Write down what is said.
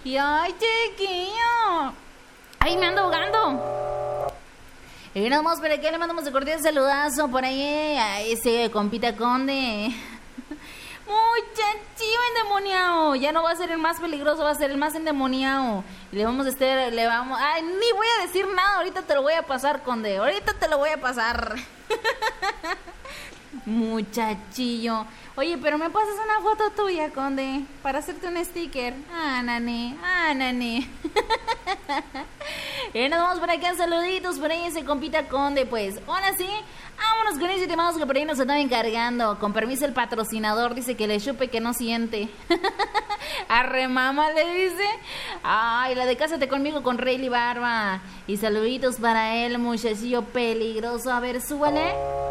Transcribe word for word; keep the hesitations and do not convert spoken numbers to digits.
Y ay, chiquillo. Ay, me ando ahogando. Y nada más, ¿para qué le mandamos de cordial saludazo por ahí a ese compita Conde? Muchachillo endemoniado. Ya no va a ser el más peligroso, va a ser el más endemoniado. Y le vamos a estar, le vamos... Ay, ni voy a decir nada, ahorita te lo voy a pasar, Conde. Ahorita te lo voy a pasar. Muchachillo. Oye, pero me pasas una foto tuya, Conde, para hacerte un sticker. Ah, nane, ah, nane. Y nos vamos por acá, saluditos por ahí ese compita Conde, pues. Ahora sí, vámonos con ese tema que por ahí nos estaba encargando. Con permiso el patrocinador, dice que le chupe que no siente. Arre mamá, le dice. Ay, la de Cásate conmigo con Rayleigh Barba. Y saluditos para él, muchachillo peligroso. A ver, súbale.